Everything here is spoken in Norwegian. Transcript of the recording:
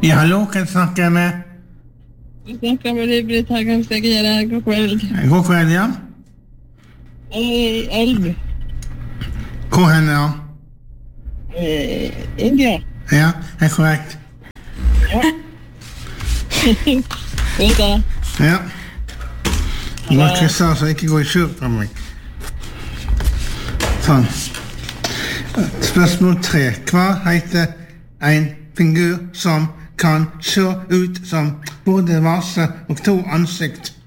Ja, hallo, kan jeg snakke med? Jeg snakker med deg, Britt Hagen-Stegere. God kveld. God kveld, ja. Elv. Hvor henne, ja? India. Ja, er korrekt. Ja. Vet du? Ja. Nå krysser så ikke gå i skjul på meg. Sånn. Spørsmål 3. Hva heter en figur som kan se ut som både vase og 2 ansikt?